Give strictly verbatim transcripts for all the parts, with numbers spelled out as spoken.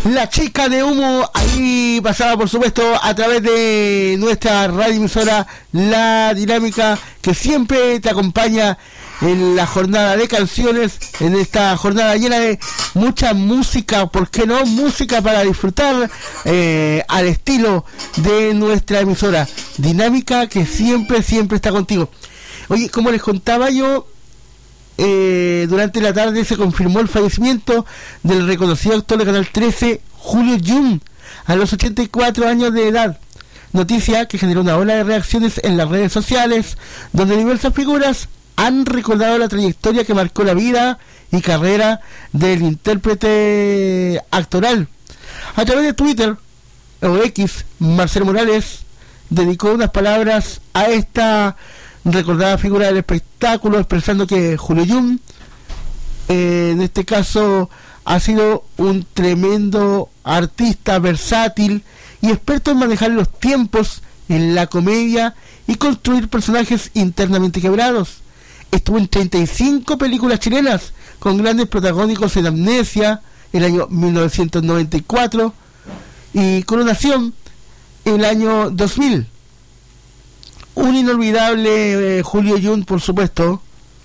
La chica de humo, ahí pasaba por supuesto a través de nuestra radio emisora La Dinámica, que siempre te acompaña en la jornada de canciones, en esta jornada llena de mucha música, ¿por qué no? Música para disfrutar eh, al estilo de nuestra emisora Dinámica, que siempre, siempre está contigo. Oye, como les contaba yo, Eh, durante la tarde se confirmó el fallecimiento del reconocido actor de Canal trece, Julio Jung, a los ochenta y cuatro años de edad. Noticia que generó una ola de reacciones en las redes sociales, donde diversas figuras han recordado la trayectoria que marcó la vida y carrera del intérprete actoral. A través de Twitter o X, Marcelo Morales dedicó unas palabras a esta recordada figura del espectáculo, expresando que Julio Jung, eh, en este caso, ha sido un tremendo artista versátil y experto en manejar los tiempos en la comedia y construir personajes internamente quebrados. Estuvo en treinta y cinco películas chilenas, con grandes protagónicos en Amnesia, el año mil novecientos noventa y cuatro, y Coronación, el año dos mil. Un inolvidable eh, Julio Jung, por supuesto.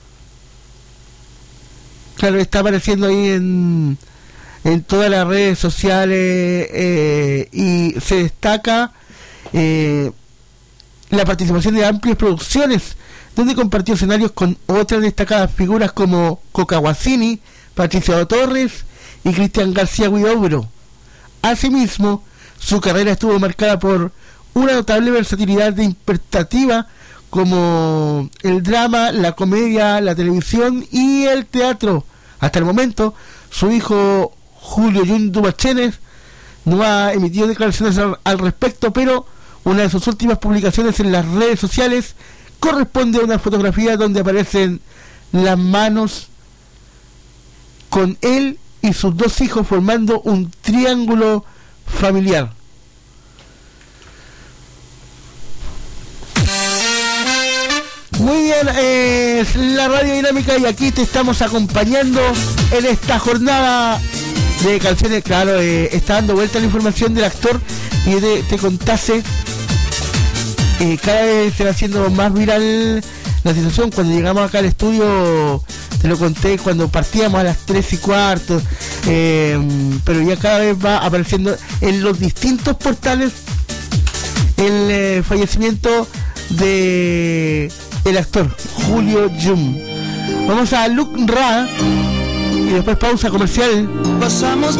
Claro, está apareciendo ahí en, en todas las redes sociales eh, y se destaca eh, la participación de amplias producciones, donde compartió escenarios con otras destacadas figuras como Coca Guasini, Patricio Torres y Cristian García Huidobro. Asimismo, su carrera estuvo marcada por una notable versatilidad de interpretativa, como el drama, la comedia, la televisión y el teatro. Hasta el momento, su hijo Julio Jung Dumachenes no ha emitido declaraciones al, al respecto, pero una de sus últimas publicaciones en las redes sociales corresponde a una fotografía donde aparecen las manos con él y sus dos hijos formando un triángulo familiar. Muy bien, eh, es la Radio Dinámica y aquí te estamos acompañando en esta jornada de canciones. Claro, eh, está dando vuelta la información del actor y te, te contase, eh, cada vez se va haciendo más viral la situación. Cuando llegamos acá al estudio, te lo conté cuando partíamos a las tres y cuarto, eh, pero ya cada vez va apareciendo en los distintos portales el eh, fallecimiento de el actor Julio Jung. Vamos a Luc Ra y después pausa comercial. Pasamos